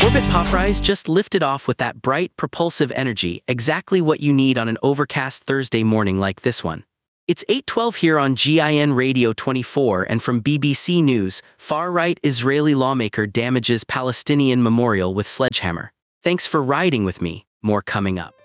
Orbit Poprise just lifted off with that bright, propulsive energy, exactly what you need on an overcast Thursday morning like this one. It's 8:12 here on GIN Radio 24, and from BBC News, far-right Israeli lawmaker damages Palestinian memorial with sledgehammer. Thanks for riding with me. More coming up.